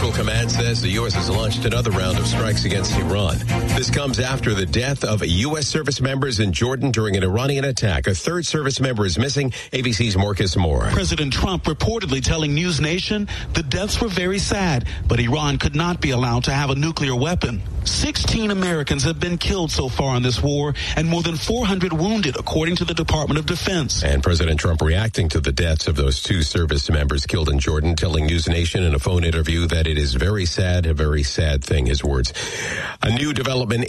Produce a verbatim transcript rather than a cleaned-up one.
Central Command says the U S has launched another round of strikes against Iran. This comes after the death of U S service members in Jordan during an Iranian attack. A third service member is missing. A B C's Marcus Moore. President Trump reportedly telling News Nation the deaths were very sad, but Iran could not be allowed to have a nuclear weapon. sixteen Americans have been killed so far in this war and more than four hundred wounded, according to the Department of Defense. And President Trump reacting to the deaths of those two service members killed in Jordan, telling News Nation in a phone interview that it is very sad, a very sad thing, his words. A new development